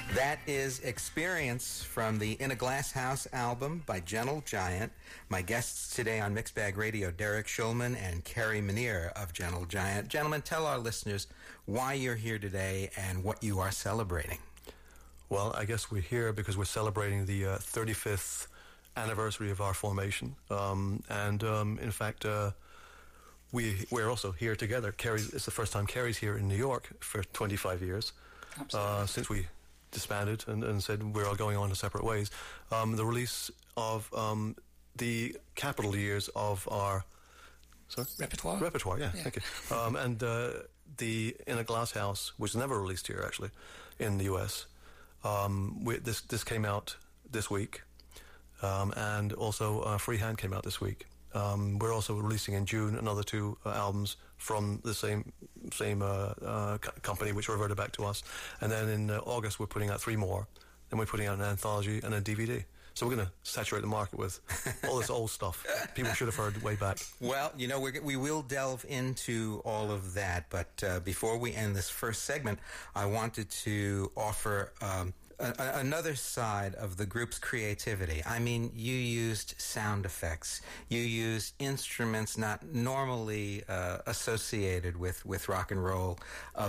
That is Experience from the In a Glass House album by Gentle Giant. My guests today on Mixed Bag Radio, Derek Schulman and Kerry Minnear of Gentle Giant. Gentlemen, tell our listeners why you're here today and what you are celebrating. Well, I guess we're here because we're celebrating the 35th anniversary of our formation. In fact, we're also here together. Kerry, it's the first time Kerry's here in New York for 25 years. Since we disbanded and said we're all going on in separate ways. The release of the capital years of our repertoire, yeah. Thank you. And the In a Glass House was never released here, actually, in the US. This came out this week, and also Freehand came out this week. We're also releasing in June another two albums from the same company, which reverted back to us. And then in August, we're putting out three more. Then we're putting out an anthology and a DVD. So we're going to saturate the market with all this old stuff people should have heard way back. Well, you know, we will delve into all of that. But before we end this first segment, I wanted to offer another side of the group's creativity. I mean, you used sound effects. You used instruments not normally associated with rock and roll